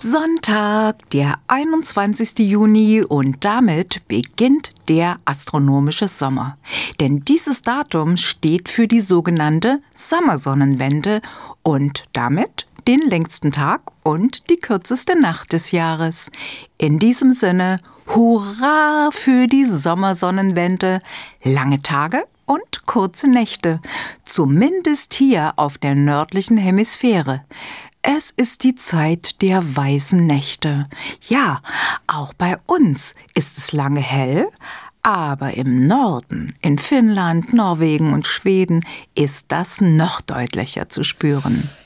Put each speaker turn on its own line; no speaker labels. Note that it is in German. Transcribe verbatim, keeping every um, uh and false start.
Sonntag, der einundzwanzigste Juni, und damit beginnt der astronomische Sommer. Denn dieses Datum steht für die sogenannte Sommersonnenwende und damit den längsten Tag und die kürzeste Nacht des Jahres. In diesem Sinne, hurra für die Sommersonnenwende, lange Tage und kurze Nächte, zumindest hier auf der nördlichen Hemisphäre. Es ist die Zeit der weißen Nächte. Ja, auch bei uns ist es lange hell, aber im Norden, in Finnland, Norwegen und Schweden, ist das noch deutlicher zu spüren.